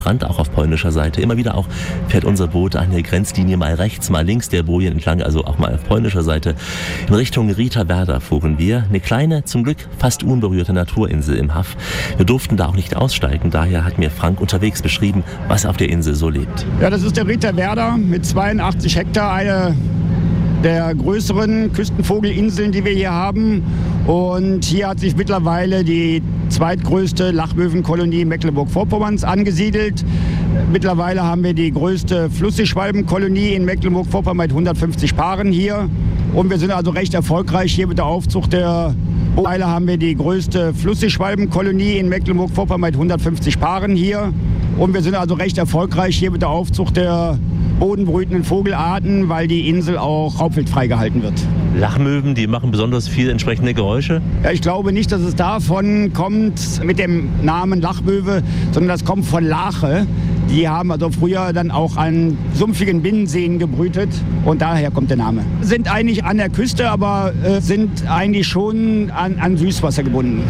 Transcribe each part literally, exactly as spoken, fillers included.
Rand, auch auf polnischer Seite. Immer wieder auch fährt unser Boot an der Grenzlinie mal rechts, mal links der Bojen entlang, also auch mal auf polnischer Seite. In Richtung Ritawerda fuhren wir. Eine kleine, zum Glück fast unberührte Naturinsel im Haff. Wir durften da auch nicht aussteigen, daher hat mir Frank unterwegs beschrieben, was auf der Insel so lebt. Ja, das ist der Ritawerda mit zweiundachtzig Hektar, eine der größeren Küstenvogelinseln, die wir hier haben. Und hier hat sich mittlerweile die zweitgrößte Lachmöwenkolonie Mecklenburg-Vorpommerns angesiedelt. Mittlerweile haben wir die größte Flussseeschwalbenkolonie in Mecklenburg-Vorpommern mit hundertfünfzig Paaren hier. Und wir sind also recht erfolgreich hier mit der Aufzucht der Mittlerweile haben wir die größte Flussseeschwalbenkolonie in Mecklenburg-Vorpommern mit hundertfünfzig Paaren hier. Und wir sind also recht erfolgreich hier mit der Aufzucht der bodenbrütenden Vogelarten, weil die Insel auch raubwildfrei gehalten wird. Lachmöwen, die machen besonders viel entsprechende Geräusche? Ja, ich glaube nicht, dass es davon kommt mit dem Namen Lachmöwe, sondern das kommt von Lache. Die haben also früher dann auch an sumpfigen Binnenseen gebrütet und daher kommt der Name. Sind eigentlich an der Küste, aber äh, sind eigentlich schon an, an Süßwasser gebunden.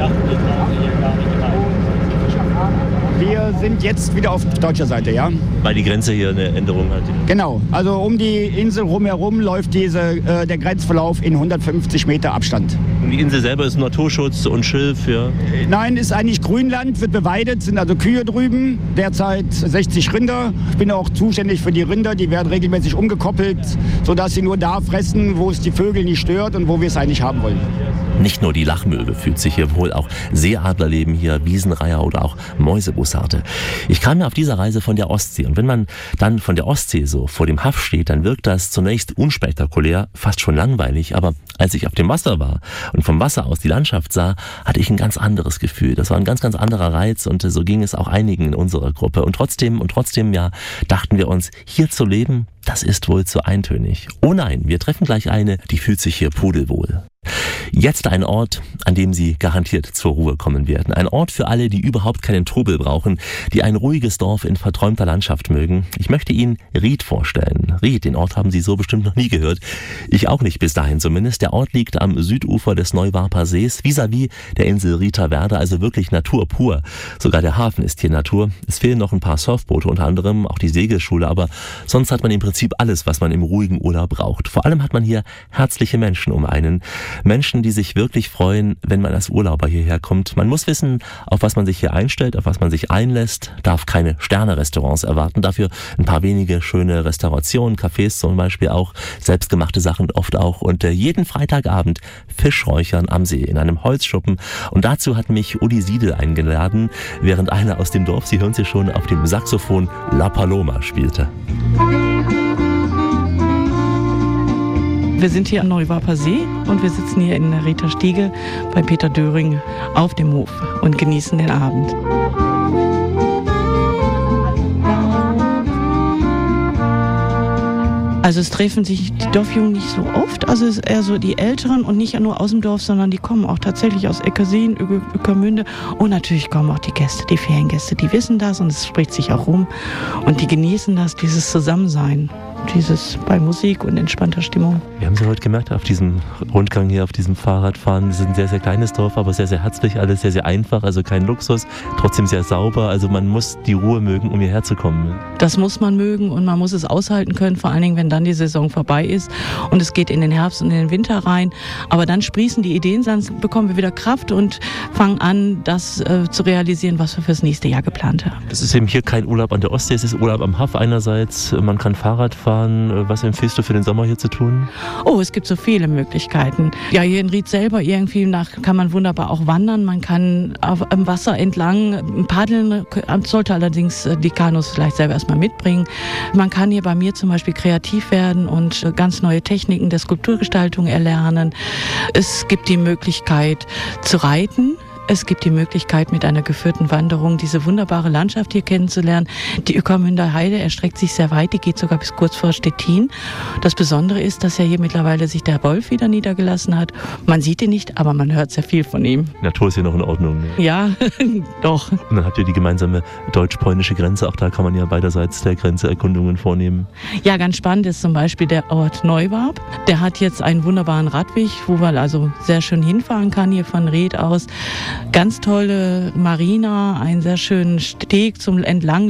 Wir sind jetzt wieder auf deutscher Seite, ja. Weil die Grenze hier eine Änderung hat. Genau, also um die Insel rumherum läuft diese, äh, der Grenzverlauf in hundertfünfzig Meter Abstand. Und die Insel selber ist Naturschutz und Schilf, ja? Nein, ist eigentlich Grünland, wird beweidet, sind also Kühe drüben, derzeit sechzig Rinder. Ich bin auch zuständig für die Rinder, die werden regelmäßig umgekoppelt, sodass sie nur da fressen, wo es die Vögel nicht stört und wo wir es eigentlich haben wollen. Nicht nur die Lachmöwe fühlt sich hier wohl, auch Seeadler leben hier, Wiesenreiher oder auch Mäusebussarde. Ich kam ja auf dieser Reise von der Ostsee und wenn man dann von der Ostsee so vor dem Haff steht, dann wirkt das zunächst unspektakulär, fast schon langweilig, aber als ich auf dem Wasser war und vom Wasser aus die Landschaft sah, hatte ich ein ganz anderes Gefühl. Das war ein ganz, ganz anderer Reiz und so ging es auch einigen in unserer Gruppe. Und trotzdem, und trotzdem, ja, dachten wir uns, hier zu leben, das ist wohl zu eintönig. Oh nein, wir treffen gleich eine, die fühlt sich hier pudelwohl. Jetzt ein Ort, an dem Sie garantiert zur Ruhe kommen werden. Ein Ort für alle, die überhaupt keinen Trubel brauchen, die ein ruhiges Dorf in verträumter Landschaft mögen. Ich möchte Ihnen Ried vorstellen. Ried, den Ort haben Sie so bestimmt noch nie gehört. Ich auch nicht, bis dahin zumindest. Der Ort liegt am Südufer des Neuwarper Sees, vis-à-vis der Insel Ritawerda, also wirklich Natur pur. Sogar der Hafen ist hier Natur. Es fehlen noch ein paar Surfboote, unter anderem auch die Segelschule, aber sonst hat man im Prinzip alles, was man im ruhigen Urlaub braucht. Vor allem hat man hier herzliche Menschen um einen. Menschen, die sich wirklich freuen, wenn man als Urlauber hierher kommt. Man muss wissen, auf was man sich hier einstellt, auf was man sich einlässt, darf keine Sterne-Restaurants erwarten, dafür ein paar wenige schöne Restaurationen, Cafés zum Beispiel auch, selbstgemachte Sachen oft auch und äh, jeden Freitagabend Fischräuchern am See in einem Holzschuppen und dazu hat mich Uli Siedel eingeladen, während einer aus dem Dorf, Sie hören sie schon, auf dem Saxophon La Paloma spielte. Wir sind hier am Neuwarper See und wir sitzen hier in der Rieder Stiege bei Peter Döring auf dem Hof und genießen den Abend. Also es treffen sich die Dorfjungen nicht so oft, also es ist eher so die Älteren und nicht nur aus dem Dorf, sondern die kommen auch tatsächlich aus Eckerseen, Ueckermünde und natürlich kommen auch die Gäste, die Feriengäste, die wissen das und es spricht sich auch rum und die genießen das, dieses Zusammensein. Dieses bei Musik und entspannter Stimmung. Wir haben Sie heute gemerkt, auf diesem Rundgang hier, auf diesem Fahrradfahren, es ist ein sehr, sehr kleines Dorf, aber sehr, sehr herzlich, alles sehr, sehr einfach, also kein Luxus, trotzdem sehr sauber, also man muss die Ruhe mögen, um hierher zu kommen. Das muss man mögen und man muss es aushalten können, vor allen Dingen, wenn dann die Saison vorbei ist und es geht in den Herbst und in den Winter rein, aber dann sprießen die Ideen, dann bekommen wir wieder Kraft und fangen an, das äh, zu realisieren, was wir fürs nächste Jahr geplant haben. Es ist eben hier kein Urlaub an der Ostsee, es ist Urlaub am Haff einerseits, man kann Fahrrad fahren. Was empfiehlst du für den Sommer hier zu tun? Oh, es gibt so viele Möglichkeiten. Ja, hier in Ried selber irgendwie nach, kann man wunderbar auch wandern. Man kann auf, am Wasser entlang paddeln, sollte allerdings die Kanus vielleicht selber erstmal mitbringen. Man kann hier bei mir zum Beispiel kreativ werden und ganz neue Techniken der Skulpturgestaltung erlernen. Es gibt die Möglichkeit zu reiten. Es gibt die Möglichkeit, mit einer geführten Wanderung diese wunderbare Landschaft hier kennenzulernen. Die Ueckermünder Heide erstreckt sich sehr weit, die geht sogar bis kurz vor Stettin. Das Besondere ist, dass ja hier mittlerweile sich der Wolf wieder niedergelassen hat. Man sieht ihn nicht, aber man hört sehr viel von ihm. Die Natur ist hier noch in Ordnung. Ne? Ja, doch. Und dann habt ihr die gemeinsame deutsch-polnische Grenze, auch da kann man ja beiderseits der Grenze Erkundungen vornehmen. Ja, ganz spannend ist zum Beispiel der Ort Neuwarp. Der hat jetzt einen wunderbaren Radweg, wo man also sehr schön hinfahren kann hier von Ried aus. Ganz tolle Marina, einen sehr schönen Steg zum Entlang